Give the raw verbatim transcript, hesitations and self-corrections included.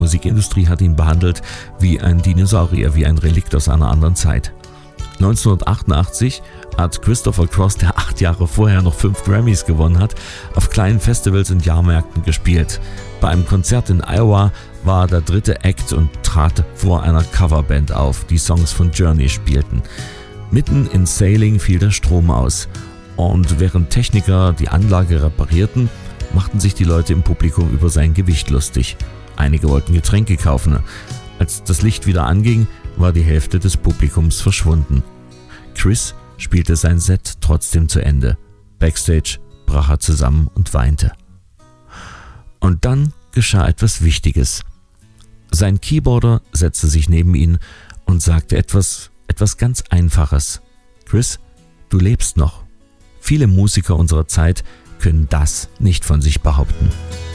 Die Musikindustrie hat ihn behandelt wie ein Dinosaurier, wie ein Relikt aus einer anderen Zeit. neunzehnhundertachtundachtzig hat Christopher Cross, der acht Jahre vorher noch fünf Grammys gewonnen hat, auf kleinen Festivals und Jahrmärkten gespielt. Bei einem Konzert in Iowa war er der dritte Act und trat vor einer Coverband auf, die Songs von Journey spielten. Mitten in Sailing fiel der Strom aus und während Techniker die Anlage reparierten, machten sich die Leute im Publikum über sein Gewicht lustig. Einige wollten Getränke kaufen. Als das Licht wieder anging, war die Hälfte des Publikums verschwunden. Chris spielte sein Set trotzdem zu Ende. Backstage brach er zusammen und weinte. Und dann geschah etwas Wichtiges. Sein Keyboarder setzte sich neben ihn und sagte etwas, etwas ganz Einfaches. Chris, du lebst noch. Viele Musiker unserer Zeit können das nicht von sich behaupten.